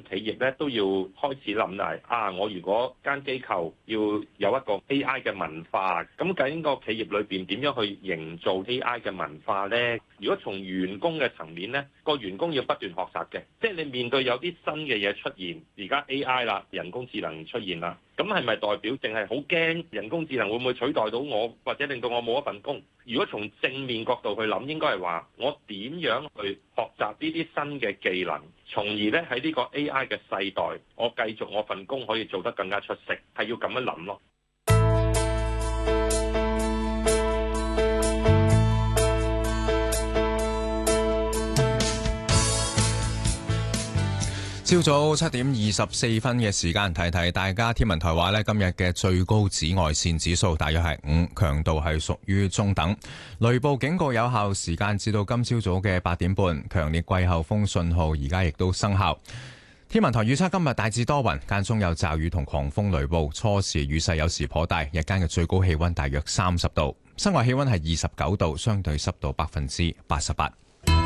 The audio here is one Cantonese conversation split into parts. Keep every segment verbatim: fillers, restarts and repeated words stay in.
企業咧都要開始諗嚟啊！我如果間機構要有一個 A I 嘅文化，咁究竟個企業裏邊點樣去營造 A I 嘅文化呢？如果從員工嘅層面呢，個員工要不斷學習嘅，即係你面對有啲新嘅嘢出現，而家 A I 啦，人工智能出現啦，咁係咪代表淨係好驚人工智能會唔會取代到我，或者令到我冇一份工？如果從正面角度去諗，應該係話我點樣去學習呢啲新嘅技能，從而咧喺呢個 A I 嘅世代，我繼續我份工可以做得更加出色，係要咁樣諗咯。 朝早七點二十四分嘅時間，提提大家，天文台話呢，今日嘅最高紫外線指數大約係五，強度係屬於中等。雷暴警告有效時間至到今朝早嘅八點半，強烈季候風信號而家亦都生效。天文台預測今日大致多雲，間中有驟雨同狂風雷暴，初時雨勢有時頗大，日間嘅最高氣溫大約三十度，室外氣溫係二十九度，相對濕度百分之八十八。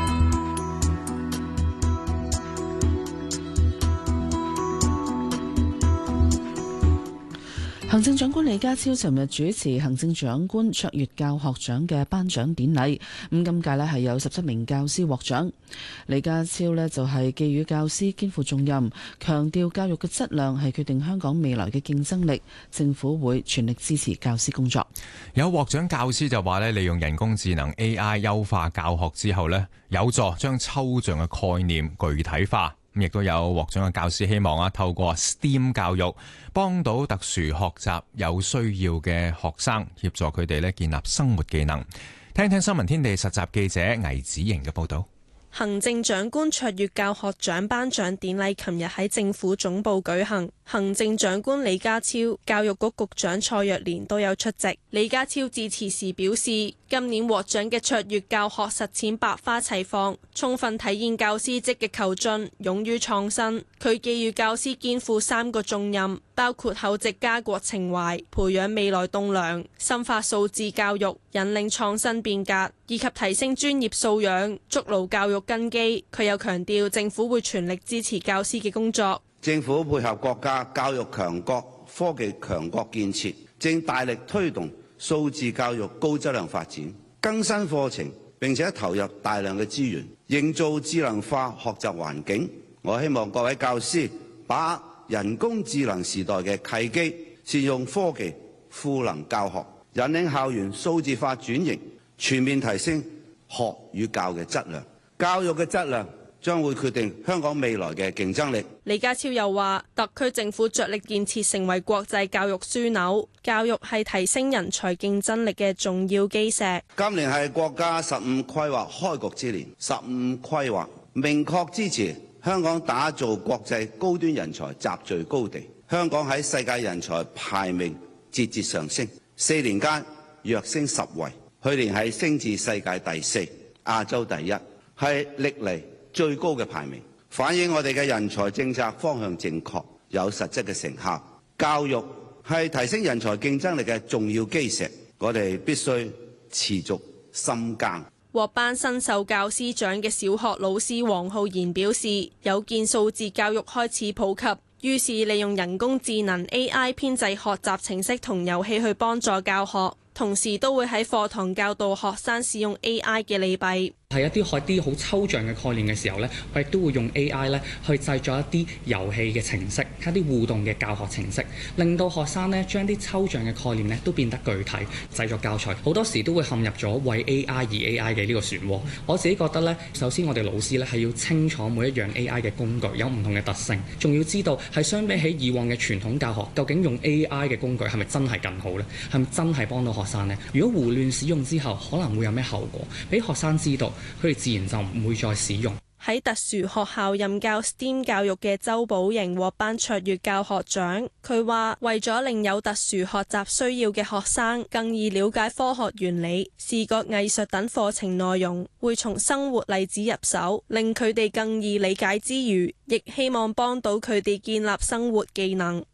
行政長官李家超尋日主持行政長官卓越教學獎嘅頒獎典禮，咁今屆咧係有十七名教師獲獎。李家超咧就係寄語教師肩負重任，強調教育嘅質量係決定香港未來嘅競爭力，政府會全力支持教師工作。 有獲獎教師就話咧，利用人工智能 A I 優化教學之後咧，有助將抽象嘅概念具體化。咁亦都有獲獎嘅教師希望啊，透過 STEAM 教育幫到特殊學習有需要嘅學生，協助佢哋咧建立生活技能。聽聽新聞天地實習記者倪子瑩嘅報道。 行政長官卓越教學獎頒獎典禮琴日喺政府總部舉行，行政長官李家超、教育局局長蔡若蓮都有出席。李家超致辭時表示，今年獲獎嘅卓越教學實踐百花齊放，充分體現教師積極求進、勇於創新。佢寄語教師肩負三個重任，包括厚植家國情懷、培養未來棟樑、深化數字教育、引領創新變革，以及提升專業素養、築牢教育根基。佢又強調，政府會全力支持教師嘅工作。 政府配合國家教育強國、科技強國建設，正大力推動數字教育高質量發展，更新課程，並且投入大量嘅資源，營造智能化學習環境。我希望各位教師把握人工智能時代嘅契機，善用科技賦能教學，引領校園數字化轉型，全面提升學與教嘅質量。教育嘅質量將會決定香港未來嘅競爭力。 李家超又話，特區政府着力建設成為國際教育樞紐，教育係提升人才競爭力嘅重要基石。 今年係國家十五規劃開局之年，十五規劃明確支持香港打造國際高端人才集聚高地。香港喺世界人才排名節節上升，四年間躍升十位，去年係升至世界第四、亞洲第一，係歷嚟最高嘅排名，反映我哋嘅人才政策方向正確，有實質嘅成效。教育係提升人才競爭力嘅重要基石，我哋必須持續深耕。 獲頒新秀教師獎嘅小學老師黃浩然表示，有見數字教育開始普及，於是利用人工智能 A I 編製學習程式同遊戲去幫助教學，同時都會喺課堂教導學生使用 A I 嘅利弊。 係一啲學啲好抽象嘅概念嘅時候呢，我亦都會用 A I 咧去製作一啲遊戲嘅程式，一啲互動嘅教學程式，令到學生呢將啲抽象嘅概念呢都變得具體。製作教材好多時都會陷入咗為 A I 而 A I 嘅呢個漩渦。我自己覺得呢，首先我哋老師呢係要清楚每一樣 A I 嘅工具有唔同嘅特性，仲要知道係相比起以往嘅傳統教學，究竟用 A I 嘅工具係咪真係更好呢？係咪真係幫到學生呢？如果胡亂使用之後，可能會有咩後果？俾學生知道，佢哋自然就唔會再使用。 喺特殊學校任教 STEAM 教育嘅周寶瑩獲頒卓越教學獎。佢話為咗令有特殊學習需要嘅學生更易了解科學原理、視覺藝術等課程內容，會從生活例子入手，令佢哋更易理解之餘，亦希望幫到佢哋建立生活技能。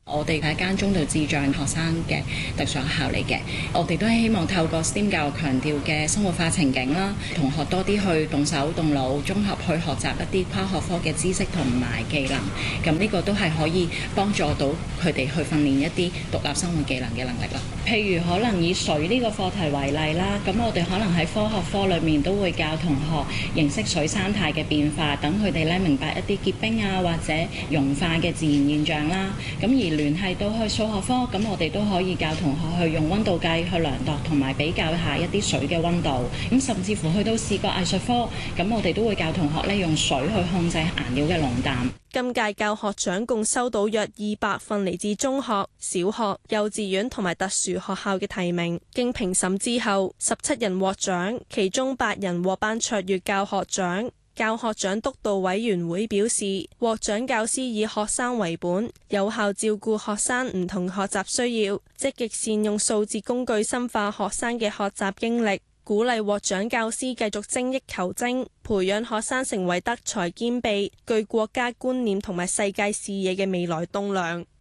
我哋係一間中度智障學生嘅特殊學校嚟嘅，我哋都係希望透過 S T E M 教育強調嘅生活化情景啦，同學多啲去動手動腦，綜合去學習一啲跨學科嘅知識同埋技能。咁呢個都係可以幫助到佢哋去訓練一啲獨立生活技能嘅能力啦。譬如可能以水呢個課題為例啦，咁我哋可能喺科學科裏面都會教同學認識水生態嘅變化，等佢哋咧明白一啲結冰啊或者融化嘅自然現象啦。咁而聯繫到去數學科，咁我哋都可以教同學去用溫度計去量度同埋比較下一啲水嘅溫度。咁甚至乎去到視覺藝術科，咁我哋都會教同學咧用水去控制顏料嘅濃淡。 今屆教學獎共收到約二百份嚟自中學、小學、幼稚園同埋特殊學校嘅提名，經評審之後，十七人獲獎，其中八人獲頒卓越教學獎。教學獎督導委員會表示，獲獎教師以學生為本，有效照顧學生唔同學習需要，積極善用數字工具深化學生嘅學習經歷，鼓勵獲獎教師繼續精益求精，培養學生成為德才兼備、具國家觀念同埋世界視野嘅未來棟樑。